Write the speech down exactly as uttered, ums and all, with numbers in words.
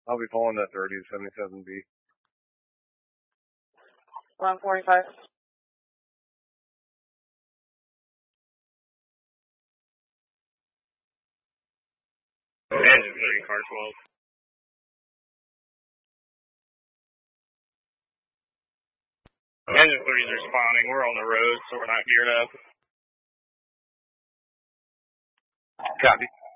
I'll be pulling that thirty to seventy-seven B. one forty-five. Engine three, car twelve. Engine three is responding. We're on the road, so we're not geared up. Copy.